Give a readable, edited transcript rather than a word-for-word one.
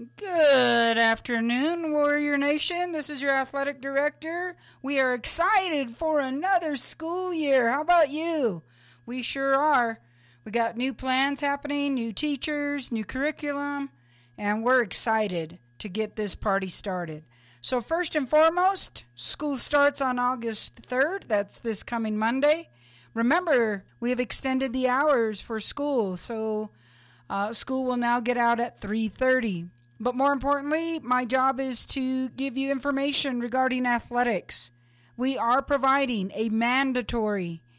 Good afternoon, Warrior Nation. This is your athletic director. We are excited for another school year. How about you? We sure are. We got new plans happening, new teachers, new curriculum, and we're excited to get this party started. So first and foremost, school starts on August 3rd. That's this coming Monday. Remember, we have extended the hours for school, so school will now get out at 3:30. But more importantly, my job is to give you information regarding athletics. We are providing a mandatory